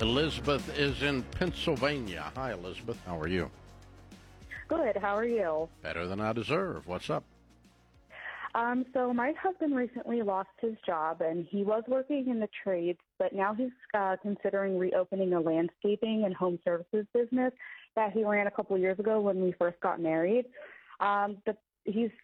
Elizabeth is in Pennsylvania. Hi, Elizabeth. How are you? Good. How are you? Better than I deserve. What's up? So my husband recently lost his job, and he was working in the trades, but now he's considering reopening a landscaping and home services business that he ran a couple years ago when we first got married. He's